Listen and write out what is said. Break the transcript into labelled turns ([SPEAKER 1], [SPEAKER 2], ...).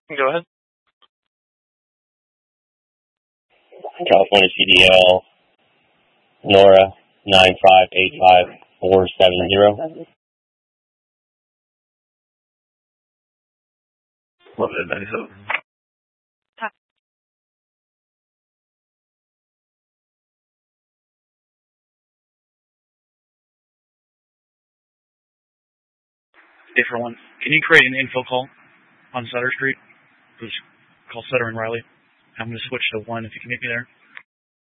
[SPEAKER 1] Go ahead.
[SPEAKER 2] California CDL, Nora, 9585470.
[SPEAKER 1] Love it, 97. Hey, for one, can you create an info call on Sutter Street? Just call Sutter and Riley. I'm going to switch to 1 if you can meet me there.